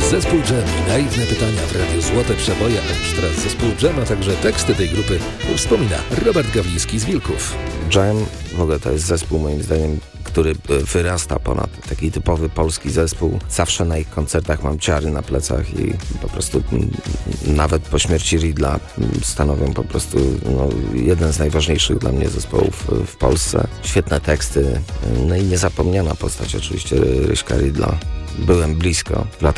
Zespół Dżem i naiwne pytania w Radiu Złote Przeboje, a już teraz zespół Dżem, a także teksty tej grupy wspomina Robert Gawliński z Wilków. Dżem w ogóle to jest zespół, moim zdaniem, który wyrasta ponad taki typowy polski zespół. Zawsze na ich koncertach mam ciary na plecach i po prostu nawet po śmierci Riddla stanowią po prostu jeden z najważniejszych dla mnie zespołów w Polsce. Świetne teksty, no i niezapomniana postać oczywiście Ryśka Riddla. Byłem blisko w latach